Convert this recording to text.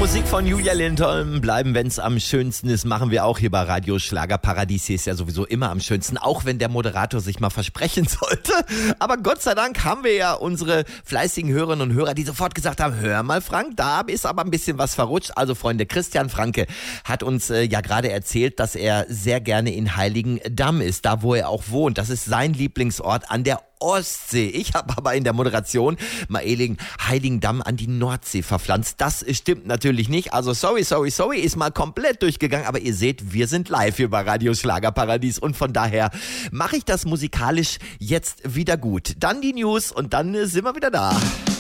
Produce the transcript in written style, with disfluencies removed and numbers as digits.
Musik von Julia Lindholm. Bleiben, wenn es am schönsten ist, machen wir auch hier bei Radio Schlagerparadies. Hier ist ja sowieso immer am schönsten, auch wenn der Moderator sich mal versprechen sollte. Aber Gott sei Dank haben wir ja unsere fleißigen Hörerinnen und Hörer, die sofort gesagt haben, hör mal Frank, da ist aber ein bisschen was verrutscht. Also Freunde, Christian Franke hat uns ja gerade erzählt, dass er sehr gerne in Heiligendamm ist, da wo er auch wohnt. Das ist sein Lieblingsort an der Ostsee. Ich habe aber in der Moderation mal Heiligendamm an die Nordsee verpflanzt. Das stimmt natürlich nicht. Also sorry, ist mal komplett durchgegangen. Aber ihr seht, wir sind live hier bei Radio Schlagerparadies und von daher mache ich das musikalisch jetzt wieder gut. Dann die News und dann sind wir wieder da.